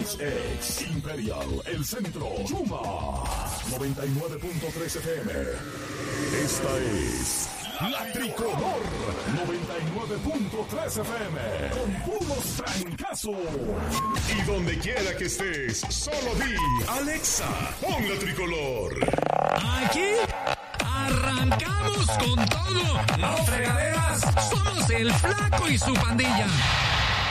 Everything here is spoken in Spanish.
XXX, Imperial, El Centro, Yuma, 99.3 FM. Esta es La Tricolor, 99.3 FM, con puros trancazos. Y donde quiera que estés, solo di, Alexa, pon La Tricolor. Aquí arrancamos con todo. No fregaderas, somos el Flaco y su pandilla.